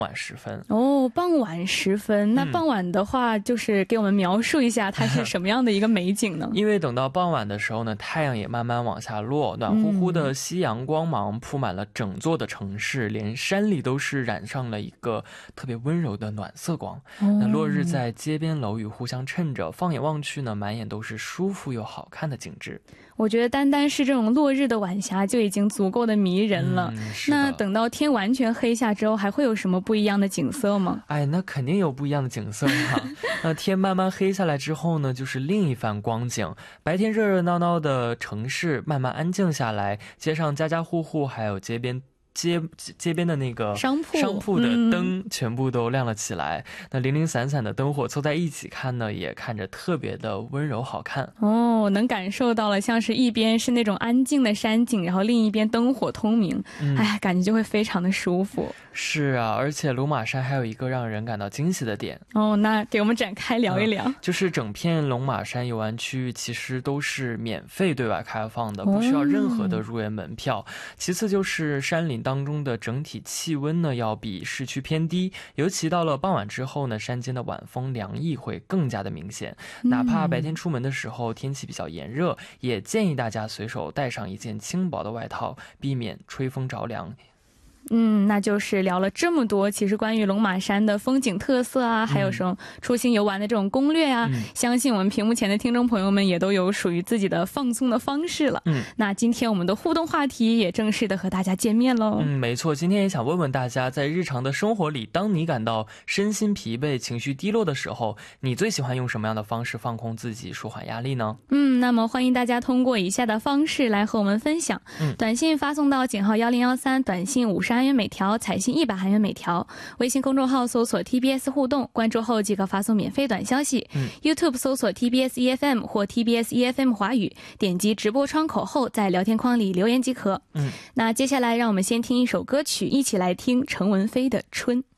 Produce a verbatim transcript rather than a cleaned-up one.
晚时分。 哦，傍晚时分，那傍晚的话就是给我们描述一下它是什么样的一个美景呢？ 因为等到傍晚的时候呢，太阳也慢慢往下落，暖乎乎的夕阳光芒铺满了整座的城市，连山里都是染上了一个特别温柔的暖色光。那落日在街边楼宇互相衬着，放眼望去呢，满眼都是舒服又好看的景致。 我觉得单单是这种落日的晚霞就已经足够的迷人了。那等到天完全黑下之后，还会有什么不一样的景色吗？ 哎，那肯定有不一样的景色啊。那天慢慢黑下来之后呢，就是另一番光景。白天热热闹闹的城市慢慢安静下来，街上家家户户还有街边街街边的那个商铺商铺的灯全部都亮了起来、嗯、那零零散散的灯火凑在一起看呢，也看着特别的温柔好看。 哦，能感受到了，像是一边是那种安静的山景，然后另一边灯火通明、嗯、哎，感觉就会非常的舒服。 是啊，而且龙马山还有一个让人感到惊喜的点哦，那给我们展开聊一聊、嗯、 就是整片龙马山游玩区域其实都是免费对外开放的，不需要任何的入园门票、哦、其次就是山林当中的整体气温呢要比市区偏低，尤其到了傍晚之后呢，山间的晚风凉意会更加的明显、嗯、哪怕白天出门的时候天气比较炎热，也建议大家随手带上一件轻薄的外套，避免吹风着凉。 嗯，那就是聊了这么多，其实关于龙马山的风景特色啊，还有什么出行游玩的这种攻略啊、嗯、相信我们屏幕前的听众朋友们也都有属于自己的放松的方式了。嗯，那今天我们的互动话题也正式的和大家见面喽。 嗯，没错，今天也想问问大家，在日常的生活里，当你感到身心疲惫、情绪低落的时候，你最喜欢用什么样的方式放空自己、舒缓压力呢？ 嗯，那么欢迎大家通过以下的方式来和我们分享。嗯，短信发送到井号一零一三，短信五十韩元每条，彩信一百韩元每条。微信公众号搜索 T B S 互动，关注后即可发送免费短消息。嗯、YouTube 搜索 T B S E F M 或 T B S E F M 华语，点击直播窗口后在聊天框里留言即可。嗯，那接下来让我们先听一首歌曲，一起来听陈文飞的《春》。